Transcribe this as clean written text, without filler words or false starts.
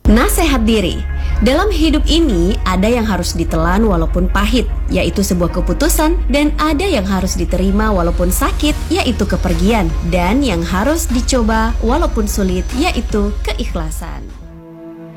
Nasehat diri. Dalam hidup ini ada yang harus ditelan walaupun pahit, yaitu sebuah keputusan, dan ada yang harus diterima walaupun sakit, yaitu kepergian, dan yang harus dicoba walaupun sulit, yaitu keikhlasan.